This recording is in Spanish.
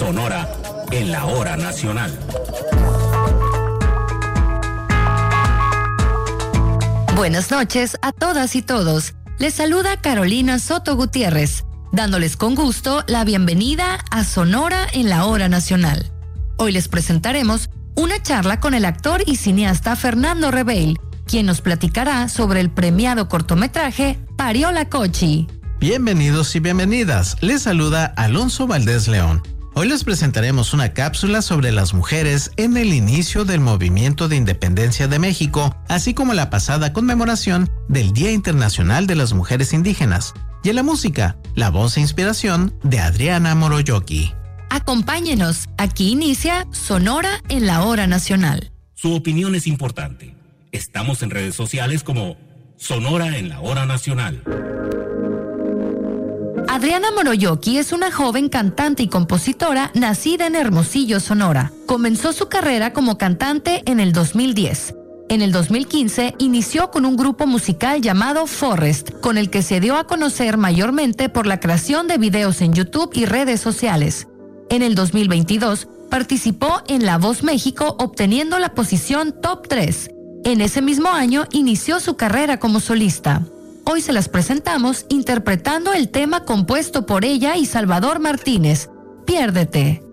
Sonora en la hora nacional. Buenas noches a todas y todos. Les saluda Carolina Soto Gutiérrez, dándoles con gusto la bienvenida a Sonora en la hora nacional. Hoy les presentaremos una charla con el actor y cineasta Fernando Rebell, quien nos platicará sobre el premiado cortometraje Parió la Cochi. Bienvenidos y bienvenidas. Les saluda Alonso Valdés León. Hoy les presentaremos una cápsula sobre las mujeres en el inicio del movimiento de independencia de México, así como la pasada conmemoración del Día Internacional de las Mujeres Indígenas. Y en la música, la voz e inspiración de Adriana Moroyoki. Acompáñenos, aquí inicia Sonora en la hora nacional. Su opinión es importante. Estamos en redes sociales como Sonora en la hora nacional. Adriana Moroyoki es una joven cantante y compositora nacida en Hermosillo, Sonora. Comenzó su carrera como cantante en el 2010. En el 2015 inició con un grupo musical llamado Forrest, con el que se dio a conocer mayormente por la creación de videos en YouTube y redes sociales. En el 2022 participó en La Voz México, obteniendo la posición Top 3. En ese mismo año inició su carrera como solista. Hoy se las presentamos interpretando el tema compuesto por ella y Salvador Martínez, Piérdete.